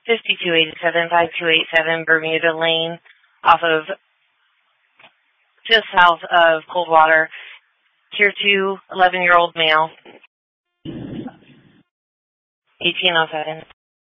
5287 Bermuda Lane, off of just south of Coldwater. Tier 2, 11-year-old male. 1807.